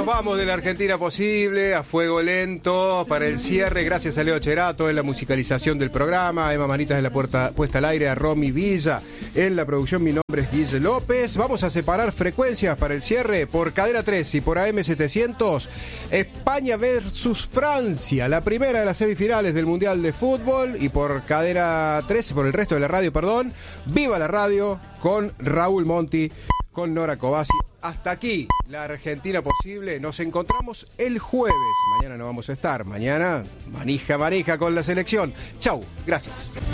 vamos de la Argentina posible a fuego lento para el cierre. Gracias a Leo Cherato en la musicalización del programa, a Emma Manitas en la puesta al aire, a Romy Villa en la producción. Mi nombre es Guille López. Vamos a separar frecuencias para el cierre por Cadena 3 y por AM700. España versus Francia, la primera de las semifinales del Mundial de Fútbol. Y por Cadena 3, por el resto de la radio, perdón, Viva la Radio con Raúl Monti, con Nora Cobasi. Hasta aquí la Argentina posible. Nos encontramos el jueves. Mañana no vamos a estar. Mañana manija con la selección. Chau, gracias.